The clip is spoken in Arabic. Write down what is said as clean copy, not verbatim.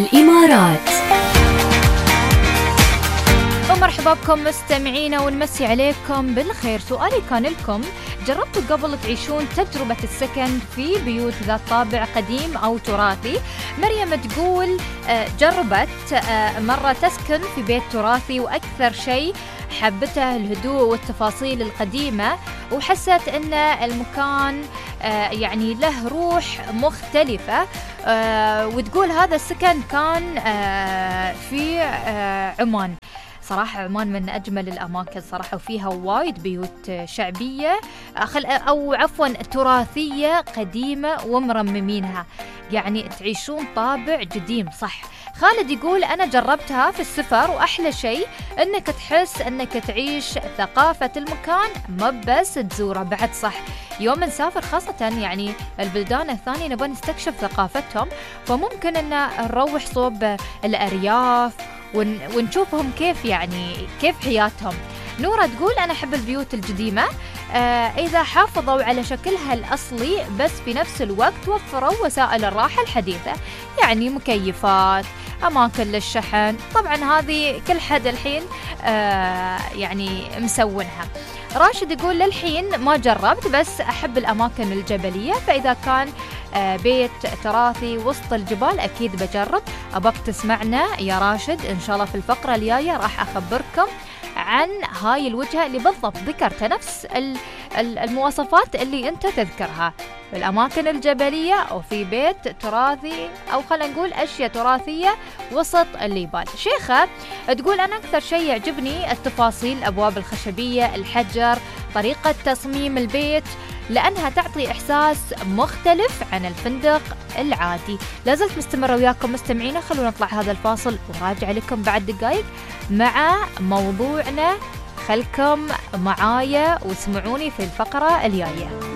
الإمارات. ومرحبا بكم مستمعينا ونمسي عليكم بالخير. سؤالي كان لكم: جربتوا قبل تعيشون تجربة السكن في بيوت ذات طابع قديم أو تراثي؟ مريم تقول جربت مرة تسكن في بيت تراثي، وأكثر شيء حبته الهدوء والتفاصيل القديمة، وحست أن المكان يعني له روح مختلفة. وتقول هذا السكن كان في عمان. صراحة عمان من أجمل الأماكن صراحة، وفيها وايد بيوت شعبية أو عفوا تراثية قديمة ومرممينها، يعني تعيشون طابع قديم صح. خالد يقول أنا جربتها في السفر، وأحلى شيء أنك تحس أنك تعيش ثقافة المكان ما بس تزوره بعد صح. يوم نسافر خاصة يعني البلدان الثانية نبغى نستكشف ثقافتهم، فممكن أن نروح صوب الأرياف ونشوفهم كيف حياتهم. نورة تقول أنا أحب البيوت القديمة إذا حافظوا على شكلها الأصلي، بس في نفس الوقت وفروا وسائل الراحة الحديثة، يعني مكيفات، أماكن للشحن. طبعا هذه كل حد الحين يعني مسوونها. راشد يقول للحين ما جربت، بس أحب الأماكن الجبلية، فإذا كان بيت تراثي وسط الجبال أكيد بجرب. أبقى تسمعنا يا راشد إن شاء الله في الفقرة الجاية راح أخبركم عن هاي الوجهة اللي بالضبط ذكرت نفس المواصفات اللي أنت تذكرها، الأماكن الجبلية أو في بيت تراثي، أو خلينا نقول أشياء تراثية وسط الجبال. شيخة تقول أنا أكثر شيء يعجبني التفاصيل، الأبواب الخشبية، الحجر، طريقة تصميم البيت، لأنها تعطي إحساس مختلف عن الفندق العادي. لازلت مستمرة وياكم مستمعينا، خلونا نطلع هذا الفاصل وراجع لكم بعد دقائق مع موضوعنا. خلكم معايا واسمعوني في الفقرة الجاية.